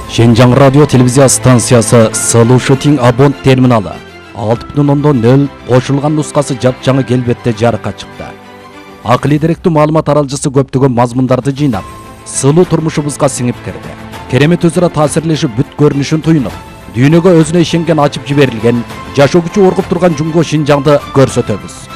Шенжаң радио телевизия станциясы Слушатин абон терминалы 6.0 кошулган нускасы жапжаңы келбетте жарыкка чыкты. Акылий деректүү маалымат аралжысы көптөгөн мазмундарды жыйнап, сылуу турмушубузга сиңип кирди. Керемет өзара таасирлешип бүт көрүнүшүн туюнуп, дүйнөгө өзүнө ишенген ачып жиберилген, жашоо күчү оргуп турган Жумго Шинжаңды көрсөтөбүз.